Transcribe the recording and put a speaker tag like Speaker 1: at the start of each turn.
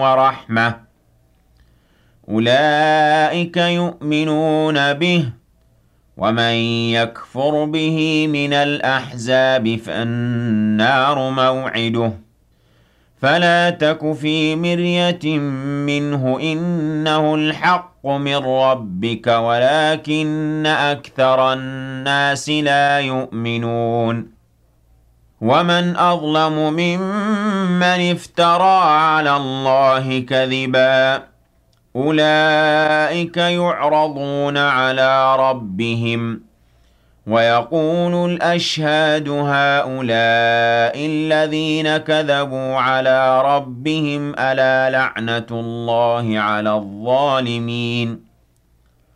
Speaker 1: ورحمة أولئك يؤمنون به ومن يكفر به من الأحزاب فالنار موعده فلا تك في مرية منه إنه الحق من ربك ولكن أكثر الناس لا يؤمنون ومن أظلم ممن افترى على الله كذبا أولئك يعرضون على ربهم ويقول الأشهاد هؤلاء الذين كذبوا على ربهم ألا لعنة الله على الظالمين